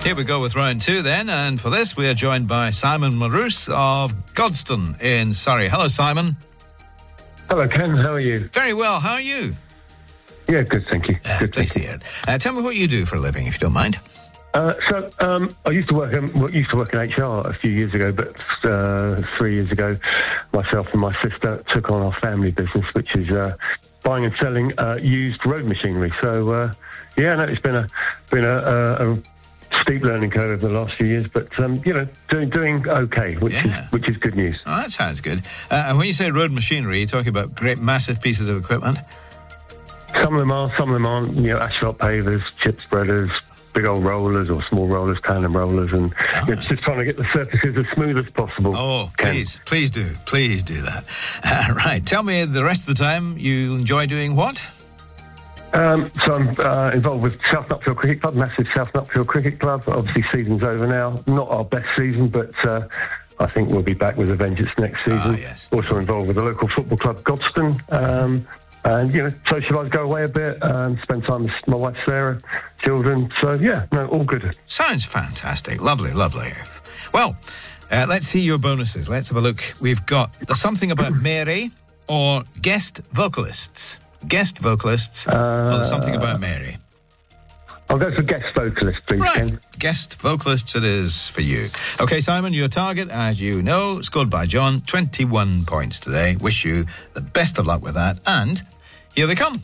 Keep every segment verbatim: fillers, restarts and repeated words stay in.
Here we go with round two then, and for this we are joined by Simon Maroose of Godstone in Surrey. Hello, Simon. Hello, Ken. How are you? Very well. How are you? Yeah, good, thank you. Uh, good, pleased to hear it. Uh, tell me what you do for a living, if you don't mind. Uh, so, um, I used to work in, well, used to work in H R a few years ago, but uh, three years ago, myself and my sister took on our family business, which is uh, buying and selling uh, used road machinery. So, uh, yeah, no, it's been a been a, a, a steep learning curve over the last few years, but um, you know, doing doing okay, which Yeah. is which is good news. Oh, that sounds good. Uh, and when you say road machinery, you're talking about great, massive pieces of equipment? Some of them are, some of them aren't. You know, asphalt pavers, chip spreaders, big old rollers or small rollers, tandem rollers, and Oh. it's just trying to get the surfaces as smooth as possible. Oh, Ken. please, please do, please do that. Uh, right, tell me the rest of the time you enjoy doing what? Um, so I'm uh, involved with South Nutfield Cricket Club, massive South Nutfield Cricket Club. Obviously, season's over now. Not our best season, but uh, I think we'll be back with a vengeance next season. Ah, yes. Also involved with the local football club, Godstone. Um, and, you know, socialise, go away a bit, um, spend time with my wife, Sarah, children. So, yeah, no, all good. Sounds fantastic. Lovely, lovely. Well, uh, let's see your bonuses. Let's have a look. We've got the Something About Mary or guest vocalists. Guest vocalists Uh, or the Something About Mary. I'll go for guest vocalist, please, Right, Ken. guest vocalists it is for you. Okay, Simon, your target, as you know, scored by John, twenty-one points today. Wish you the best of luck with that. And here they come.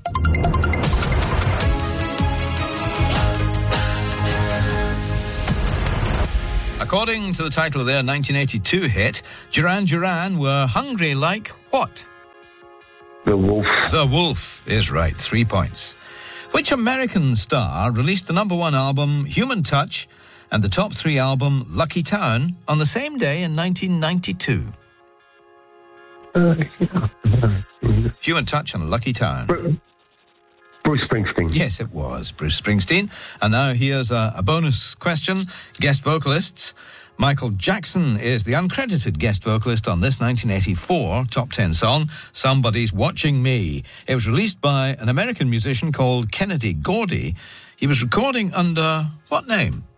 According to the title of their nineteen eighty-two hit, Duran Duran were hungry like what? The Wolf. The Wolf is right, three points. Which American star released the number one album Human Touch and the top three album Lucky Town on the same day in nineteen ninety-two? Uh, Human Touch and Lucky Town. Bruce Springsteen. Yes, it was Bruce Springsteen. And now here's a, a bonus question. Guest vocalists. Michael Jackson is the uncredited guest vocalist on this nineteen eighty-four top ten song, Somebody's Watching Me. It was released by an American musician called Kennedy Gordy. He was recording under what name?